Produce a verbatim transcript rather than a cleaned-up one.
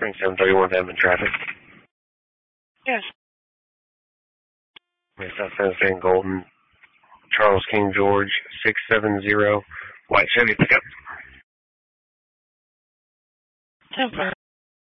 Bring seven thirty-one to Edmond traffic. Yes. Yes, South San Jose and Golden. Charles King George, six seven zero, white Chevy pickup. ten